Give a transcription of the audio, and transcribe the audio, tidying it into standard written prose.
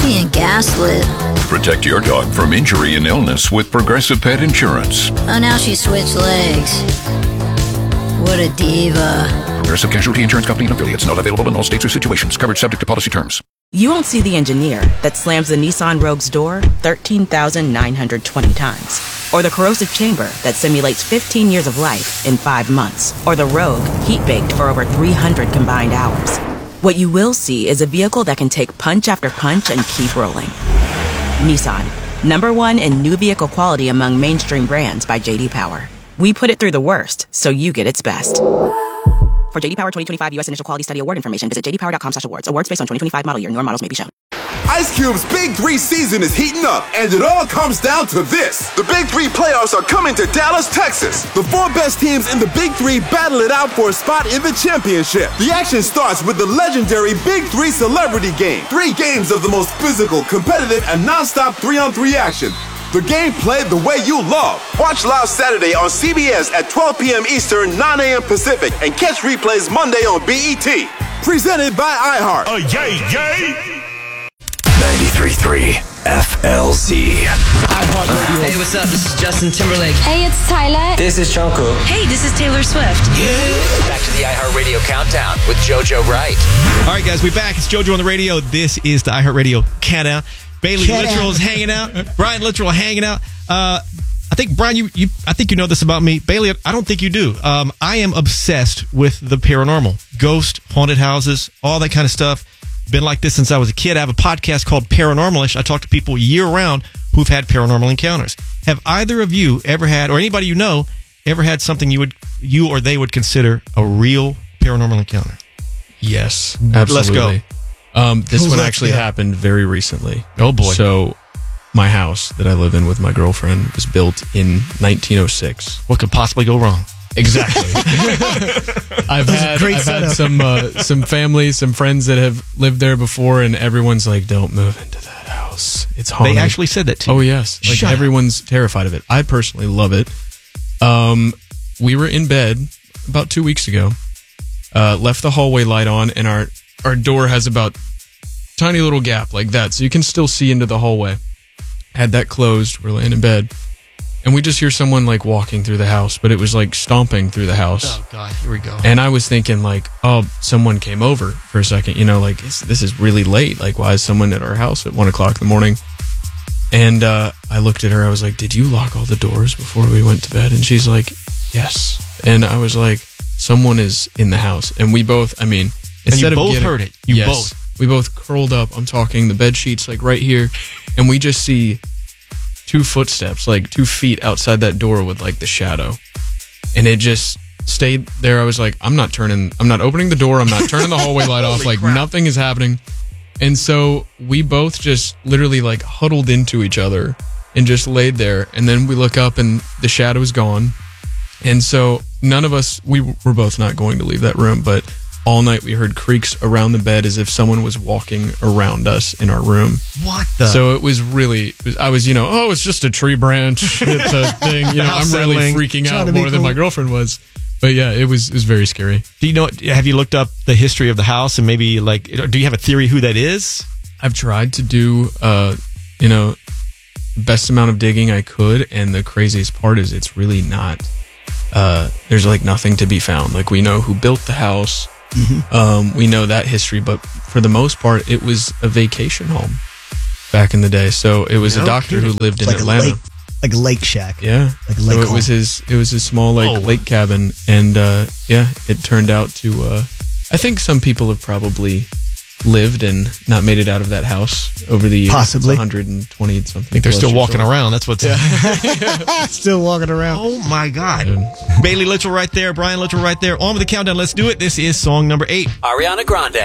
being gaslit. Protect your dog from injury and illness with Progressive Pet Insurance. Oh, now she switched legs. What a diva. Progressive Casualty Insurance Company and affiliates. Not available in all states or situations. Coverage subject to policy terms. You won't see the engineer that slams the Nissan Rogue's door 13,920 times. Or the corrosive chamber that simulates 15 years of life in 5 months. Or the Rogue heat-baked for over 300 combined hours. What you will see is a vehicle that can take punch after punch and keep rolling. Nissan, #1 in new vehicle quality among mainstream brands by J.D. Power. We put it through the worst, so you get its best. For J.D. Power 2025 U.S. Initial Quality Study Award information, visit jdpower.com/awards. Awards based on 2025 model year. Newer models may be shown. Ice Cube's Big 3 season is heating up, and it all comes down to this. The Big 3 playoffs are coming to Dallas, Texas. The 4 best teams in the Big 3 battle it out for a spot in the championship. The action starts with the legendary Big 3 Celebrity Game. 3 games of the most physical, competitive, and non-stop 3-on-3 action. The game played the way you love. Watch live Saturday on CBS at 12 p.m. Eastern, 9 a.m. Pacific, and catch replays Monday on BET. Presented by iHeart. Oh, yay, yay! 93.3 FLZ. Hey, what's up? This is Justin Timberlake. Hey, it's Tyler. This is Jungkook. Hey, this is Taylor Swift. Back to the iHeartRadio Countdown with JoJo Wright. All right, guys, we're back. It's JoJo on the radio. This is the iHeartRadio Countdown. Bailey Littrell is hanging out. Brian Littrell hanging out. I think, Brian, I think you know this about me. Bailey, I don't think you do. I am obsessed with the paranormal. Ghost, haunted houses, all that kind of stuff. Been like this since I was a kid. I have a podcast called Paranormalish. I talk to people year-round who've had paranormal encounters. Have either of you ever had, or anybody you know, ever had something you or they would consider a real paranormal encounter? Yes, absolutely. Let's go. This one actually happened very recently. Oh, boy. So my house that I live in with my girlfriend was built in 1906. What could possibly go wrong? Exactly. I've had some family, some friends that have lived there before, and everyone's like, "Don't move into that house. It's haunted." They actually said that to you? Oh, yes. Like, everyone's terrified of it. I personally love it. We were in bed about 2 weeks ago, left the hallway light on, and our door has about tiny little gap like that, so you can still see into the hallway. Had that closed. We're laying in bed. And we just hear someone like walking through the house, but it was like stomping through the house. Oh, God, here we go. And I was thinking like, oh, someone came over for a second. You know, like, this is really late. Like, why is someone at our house at 1 o'clock in the morning? And I looked at her. I was like, did you lock all the doors before we went to bed? And she's like, yes. And I was like, someone is in the house. And we both, I mean, instead and you of both heard it. You both. We both curled up. I'm talking the bed sheets like right here. And we just see 2 footsteps, like 2 feet outside that door with like the shadow. And it just stayed there. I was like, I'm not opening the door. I'm not turning the hallway light off. Like, nothing is happening. And so we both just literally like huddled into each other and just laid there. And then we look up and the shadow is gone. And so none of us, we were both not going to leave that room, but all night we heard creaks around the bed as if someone was walking around us in our room. What the? So it was really, I was, it's just a tree branch. It's a thing. I'm really freaking out more than my girlfriend was. But yeah, it was very scary. Do you know, have you looked up the history of the house and maybe like, do you have a theory who that is? I've tried to do, best amount of digging I could. And the craziest part is it's really not, there's like nothing to be found. Like, we know who built the house. Mm-hmm. We know that history, but for the most part, it was a vacation home back in the day. So it was a doctor who lived in Atlanta. Like a lake shack. Yeah. Like a lake so it was his small lake cabin. And it turned out to, I think some people have probably lived and not made it out of that house over the years. Possibly. It's 120 something. I think they're still walking around. That's what's still walking around. Oh my God. Bailey Littrell right there, Brian Littrell right there. On with the countdown. Let's do it. This is song number 8. Ariana Grande.